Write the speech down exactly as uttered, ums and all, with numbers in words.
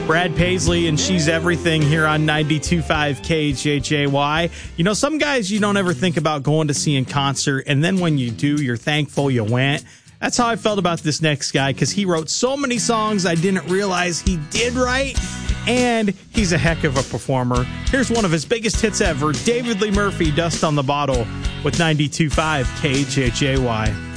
Brad Paisley and She's Everything here on ninety-two point five K H H A Y. You know, some guys you don't ever think about going to see in concert, and then when you do, you're thankful you went. That's how I felt about this next guy, because he wrote so many songs I didn't realize he did write, and he's a heck of a performer. Here's one of his biggest hits ever, David Lee Murphy, Dust on the Bottle, with ninety-two point five K H H A Y.